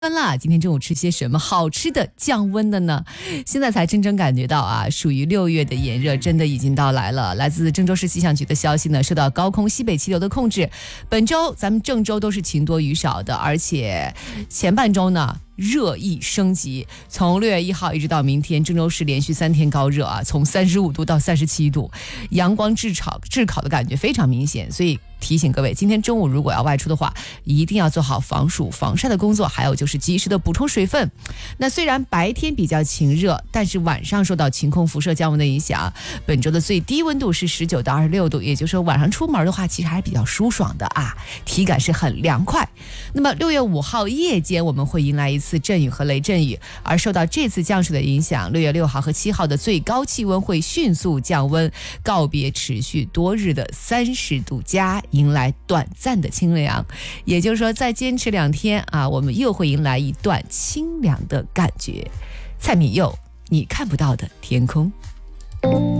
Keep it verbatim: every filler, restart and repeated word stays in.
啦，今天中午吃些什么好吃的降温的呢？现在才真正感觉到啊，属于六月的炎热真的已经到来了。来自郑州市气象局的消息呢，受到高空西北气流的控制，本周咱们郑州都是晴多雨少的，而且前半周呢热意升级，从六月一号一直到明天，郑州市连续三天高热啊，从三十五度到三十七度，阳光炙烤炙烤的感觉非常明显，所以提醒各位，今天中午如果要外出的话，一定要做好防暑防晒的工作，还有就是及时的补充水分。那虽然白天比较晴热，但是晚上受到晴空辐射降温的影响，本周的最低温度是十九到二十六度，也就是说晚上出门的话，其实还是比较舒爽的啊，体感是很凉快。那么六月五号夜间我们会迎来一次阵雨和雷阵雨，而受到这次降水的影响，六月六号和七号的最高气温会迅速降温，告别持续多日的三十度加，迎来短暂的清凉。也就是说再坚持两天啊，我们又会迎来一段清凉的感觉。蔡敏佑，你看不到的天空。